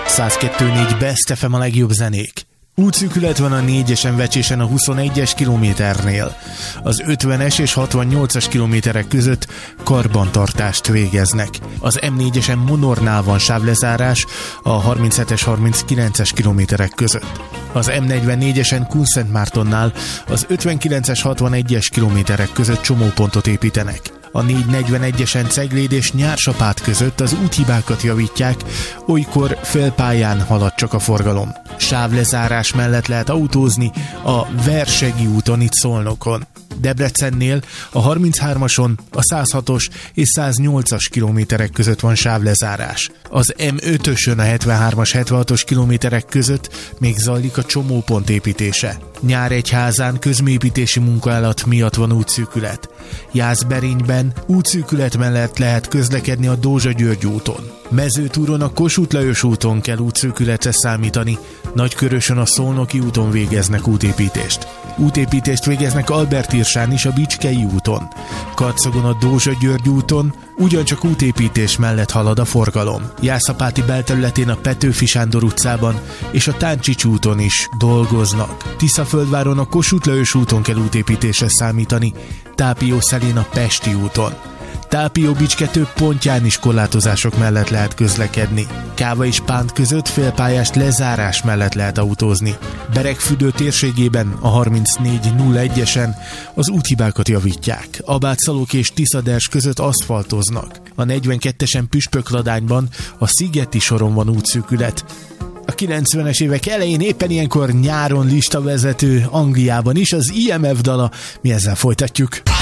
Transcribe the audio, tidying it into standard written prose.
102.4 Best FM a legjobb zenék. Útszűkület van a 4-esen Vecsésen a 21-es kilométernél. Az 50-es és 68-as kilométerek között karbantartást végeznek. Az M4-esen Monornál van sávlezárás a 37-es 39-es kilométerek között. Az M44-esen Kunszentmártonnál az 59-es 61-es kilométerek között csomópontot építenek. A 441-esen Cegléd és Nyársapát között az úthibákat javítják, olykor félpályán halad csak a forgalom. Sávlezárás mellett lehet autózni a Versegi úton itt Szolnokon. Debrecennél a 33-ason, a 106-os és 108-as kilométerek között van sávlezárás. Az M5-ösön a 73-as, 76-os kilométerek között még zajlik a csomópont építése. Nyáregyházán közműépítési munkálat miatt van útszűkület. Jászberényben útszűkület mellett lehet közlekedni a Dózsa-György úton. Mezőtúron a Kossuth Lajos úton kell útszűkületre számítani, Nagykörösön a Szolnoki úton végeznek útépítést. Útépítést végeznek Albertirsán is a Bicskei úton. Karcagon a Dózsa-György úton ugyancsak útépítés mellett halad a forgalom. Jászapáti belterületén a Petőfi Sándor utcában és a Táncsics úton is dolgoznak. Tiszaföldváron a Kossuth Lajos úton kell útépítésre számítani, Tápiószelén a Pesti úton. Tápió-Bicske több pontján is korlátozások mellett lehet közlekedni. Káva és Pánt között félpályás lezárás mellett lehet autózni. Beregfürdő térségében a 3401-esen az úthibákat javítják. Abátszalók és Tiszaders között aszfaltoznak. A 42-esen Püspökladányban a Szigeti soron van útszűkület. A 90-es évek elején éppen ilyenkor nyáron listavezető Angliában is az IMF dala, mi ezzel folytatjuk.